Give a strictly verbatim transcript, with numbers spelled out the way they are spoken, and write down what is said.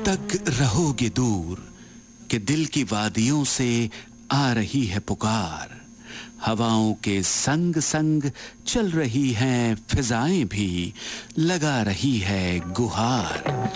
तक रहोगे दूर कि दिल की वादियों से आ रही है पुकार। हवाओं के संग संग चल रही हैं फिजाएं भी, लगा रही है गुहार।